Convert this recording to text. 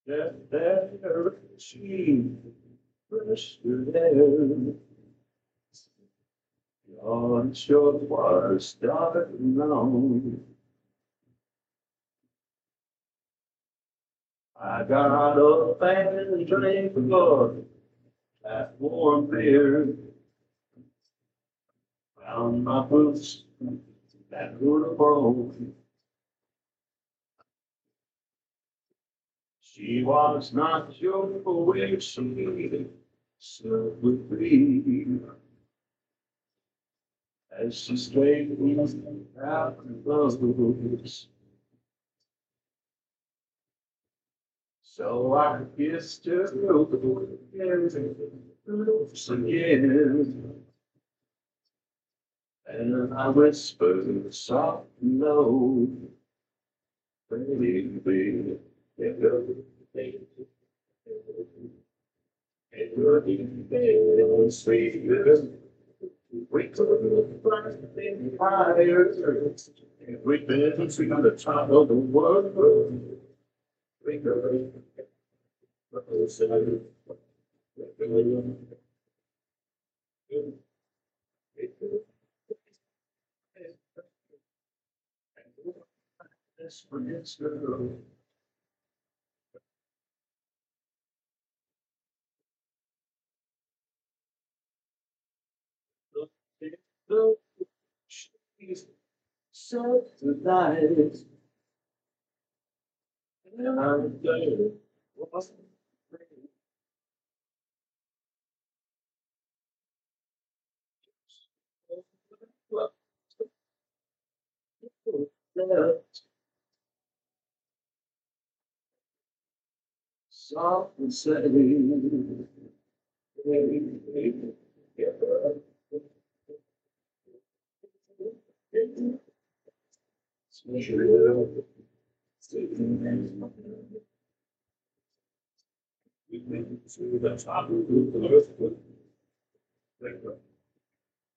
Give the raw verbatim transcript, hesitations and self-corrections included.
That there she rested there. God sure was starting on. I got up and drank blood, that warm beer. Found my boots that would have broken. She was not sure where she stood with me as she straightened out the clothes. So I kissed her again, and I whispered soft and low, baby, baby, sweet girl. We could find any higher. We've been to the top of the world. We could listen. This Prince girl. She's so nice. And I'm there. Soft and steady. We've been to the top of the earth.